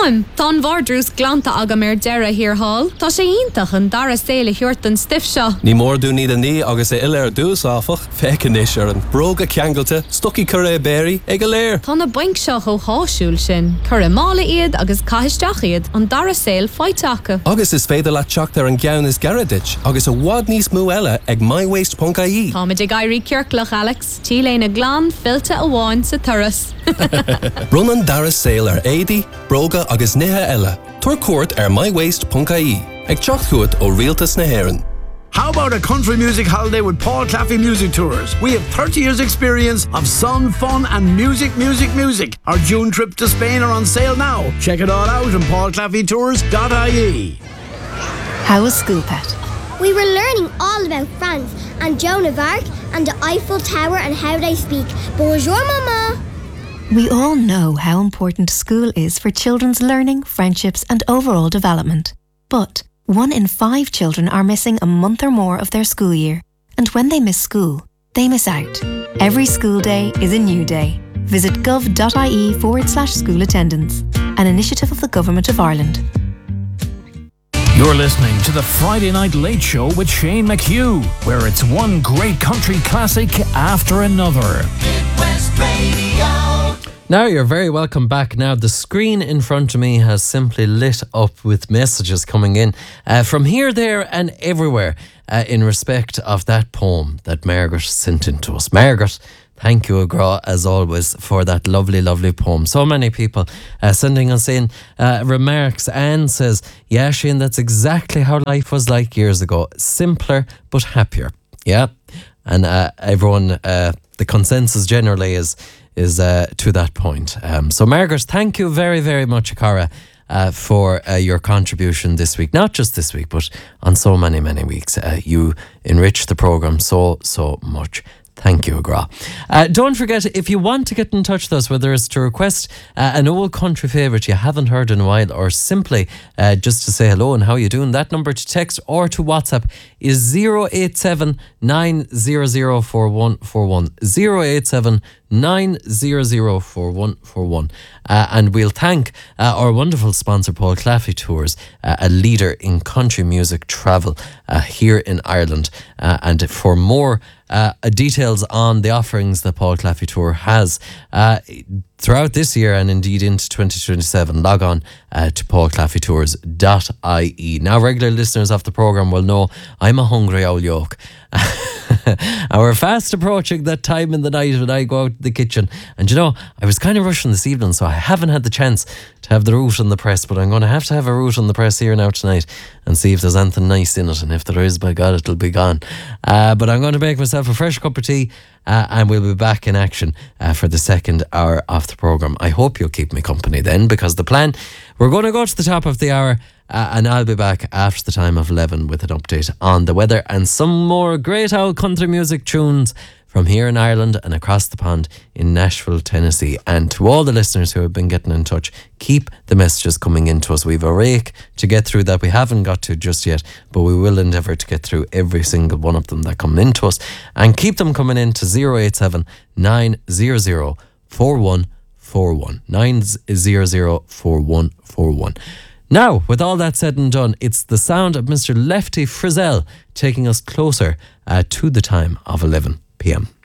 Táim, Tá Bhardrús glanta agam dera hir hall. Tá sé ítach an dara séle hiort an stiff seo. Ní mór dú ní a ní agus é ilir dús áfach, feicenis ar an bróga ceangalte, stoci curé béri ag a léir. Tá na baink seo ó háisiúil sin. Curra mála iad agus caiisteach iad an dara séil feiteacha. Agus is féidir le teacht ar an gceann is garadit, agus a bhád níos mú eile ag mywaste.ie. Tá muid ag airí ceirclach Alex, tí léna glán filte a bháin sa turas. Run an dara séil ar éidi, bróga agus nithe eile. Tuair cuairt ar mywaste.ie. Ag teacht chuait ó rialtas na hÉireann. How about a country music holiday with Paul Claffey Music Tours? We have 30 years experience of sun, fun and music. Our June trip to Spain are on sale now. Check it all out on paulclaffeytours.ie. How was school, Pet? We were learning all about France and Joan of Arc and the Eiffel Tower and how they speak. Bonjour, Mama. We all know how important school is for children's learning, friendships and overall development. But 1 in 5 children are missing a month or more of their school year. And when they miss school, they miss out. Every school day is a new day. Visit gov.ie/school attendance, an initiative of the Government of Ireland. You're listening to the Friday Night Late Show with Shane McHugh, where it's one great country classic after another. Midwest Radio. Now you're very welcome back. Now the screen in front of me has simply lit up with messages coming in from here, there and everywhere in respect of that poem that Margaret sent in to us. Margaret, thank you, Agra, as always, for that lovely, lovely poem. So many people sending us in remarks. Anne says, yeah, Shane, that's exactly how life was like years ago. Simpler, but happier. Yeah. And everyone, the consensus generally is to that point. So Margaret, thank you very, very much, Cara, for your contribution this week. Not just this week, but on so many, many weeks. You enrich the programme so much. Thank you, Agra. Don't forget, if you want to get in touch with us, whether it's to request an old country favourite you haven't heard in a while, or simply just to say hello and how you doing, that number to text or to WhatsApp is 087 900 4141. 087 900 4141. And we'll thank our wonderful sponsor, Paul Claffey Tours, a leader in country music travel here in Ireland. And for more details on the offerings that Paul Claffey Tour has throughout this year and indeed into 2027, log on to paulclaffeytours.ie. Now, regular listeners of the programme will know I'm a hungry old yoke. And we're fast approaching that time in the night when I go out to the kitchen. And you know, I was kind of rushing this evening, so I haven't had the chance to have the root on the press, but I'm going to have a root on the press here now tonight and see if there's anything nice in it. And if there is, by God, it'll be gone. But I'm going to make myself a fresh cup of tea and we'll be back in action for the second hour of the programme. I hope you'll keep me company then, because the plan, we're going to go to the top of the hour and I'll be back after the time of 11 with an update on the weather and some more great old country music tunes from here in Ireland and across the pond in Nashville, Tennessee. And to all the listeners who have been getting in touch, keep the messages coming in to us. We've a rake to get through that we haven't got to just yet, but we will endeavour to get through every single one of them that come in to us, and keep them coming in to 087 900 4141. 900 4141. Now, with all that said and done, it's the sound of Mr. Lefty Frizzell taking us closer to the time of 11 p.m.